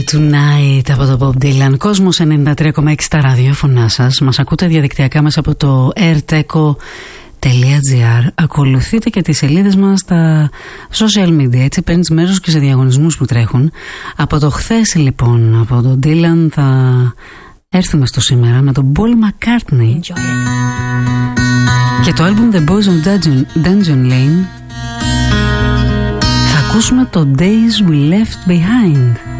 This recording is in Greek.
Tonight από το Bob Dylan. Κόσμος 93,6 στα ραδιόφωνά σας. Μας ακούτε διαδικτυακά μέσα από το airteco.gr. Ακολουθείτε και τις σελίδες μας στα social media. Έτσι παίρνεις μέρος και σε διαγωνισμούς που τρέχουν. Από το χθες λοιπόν, από τον Dylan θα έρθουμε στο σήμερα με τον Paul McCartney και το album The Boys of Dungeon Lane. Θα ακούσουμε το Days We Left Behind.